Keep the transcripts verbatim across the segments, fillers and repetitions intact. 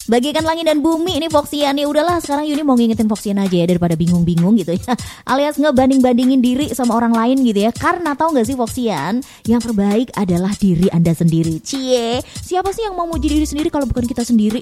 Bagaikan langit dan bumi ini Foxian. Ya udahlah, sekarang Yuni mau ngingetin Foxian aja ya, daripada bingung-bingung gitu ya. Alias ngebanding-bandingin diri sama orang lain gitu ya. Karena tahu gak sih Foxian, yang terbaik adalah diri Anda sendiri. Cie, siapa sih yang mau muji diri sendiri kalau bukan kita sendiri?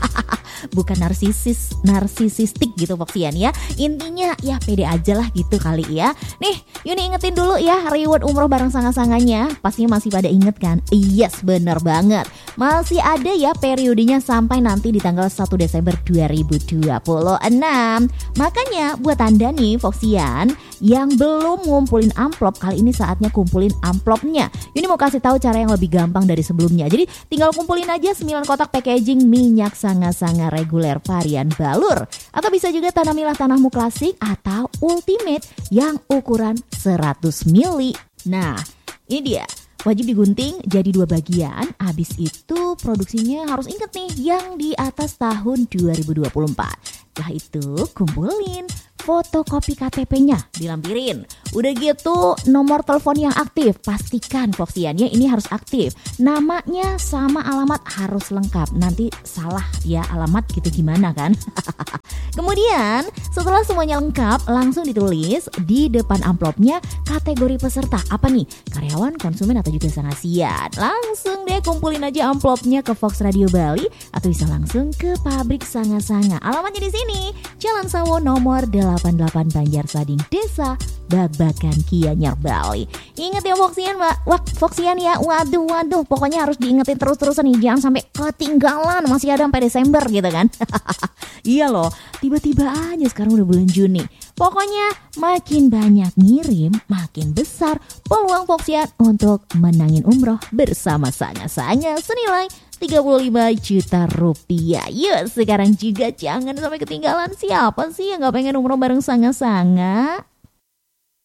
Bukan narsisis, narsisistik gitu Foxian ya. Intinya ya pede aja lah gitu kali ya. Nih Yuni ingetin dulu ya, reward umroh bareng sanga-sanganya. Pastinya masih pada inget kan? Yes, bener banget. Masih ada ya periodenya sampai nanti di tanggal satu Desember dua ribu dua puluh enam. Makanya buat Anda nih Foxian yang belum ngumpulin amplop, kali ini saatnya kumpulin amplopnya. Yuni mau kasih tahu cara yang lebih gampang dari sebelumnya. Jadi tinggal kumpulin aja sembilan kotak packaging minyak sanga-sanga reguler varian balur. Atau bisa juga tanamilah tanahmu klasik atau ultimate yang ukuran seratus mililiter. Nah, ini dia. Wajib digunting jadi dua bagian. Habis itu produksinya harus inget nih yang di atas tahun dua ribu dua puluh empat. Setelah itu kumpulin fotokopi K T P-nya, dilampirin. Udah gitu nomor telepon yang aktif, pastikan Foxiannya ini harus aktif. Namanya sama alamat harus lengkap. Nanti salah ya alamat gitu gimana kan? Kemudian setelah semuanya lengkap, langsung ditulis di depan amplopnya kategori peserta. Apa nih? Karyawan, konsumen, atau juga sangasian. Langsung deh kumpulin aja amplopnya ke Fox Radio Bali atau bisa langsung ke pabrik sanga-sanga. Alamatnya di sini, Jalan Sawo nomor delapan puluh delapan Banjarsading, Desa Babakan, Gianyar, Bali. Ingat ya Foxian, Mbak. Wah, Foxian ya. Waduh, waduh. Pokoknya harus diingetin terus-terusan nih. Jangan sampai ketinggalan. Masih ada sampai Desember gitu kan. Iya loh. Tiba-tiba aja sekarang udah bulan Juni. Pokoknya makin banyak ngirim, makin besar peluang Foxian untuk menangin umroh bersama sanga-sanga senilai tiga puluh lima juta rupiah. Yuk sekarang juga jangan sampai ketinggalan. Siapa sih yang gak pengen umroh bareng sanga-sanga?